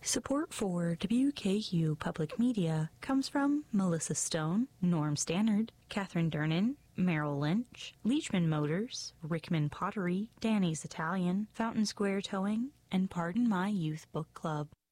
Support for WKU Public Media comes from Melissa Stone, Norm Stannard, Catherine Dernan, Merrill Lynch, Leachman Motors, Rickman Pottery, Danny's Italian, Fountain Square Towing, and Pardon My Youth Book Club.